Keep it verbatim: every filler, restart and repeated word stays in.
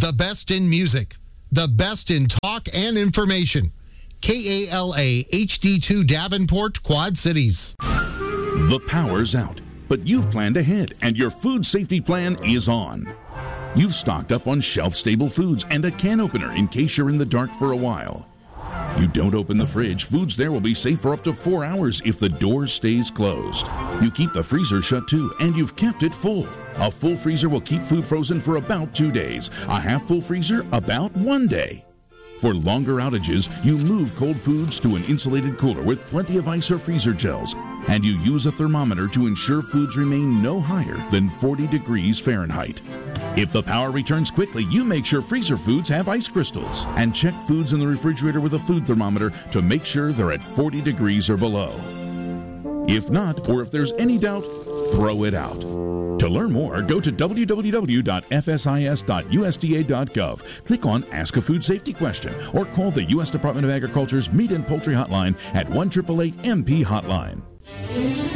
The best in music. The best in talk and information. K A L A H D two Davenport, Quad Cities. The power's out, but you've planned ahead and your food safety plan is on. You've stocked up on shelf-stable foods and a can opener in case you're in the dark for a while. You don't open the fridge, foods there will be safe for up to four hours if the door stays closed. You keep the freezer shut too, and you've kept it full. A full freezer will keep food frozen for about two days. A half-full freezer, about one day. For longer outages, you move cold foods to an insulated cooler with plenty of ice or freezer gels, and you use a thermometer to ensure foods remain no higher than forty degrees Fahrenheit. If the power returns quickly, you make sure freezer foods have ice crystals, and check foods in the refrigerator with a food thermometer to make sure they're at forty degrees or below. If not, or if there's any doubt, throw it out. To learn more, go to w w w dot f s i s dot u s d a dot gov. Click on Ask a Food Safety Question or call the U S Department of Agriculture's Meat and Poultry Hotline at one eight eight eight M P Hotline.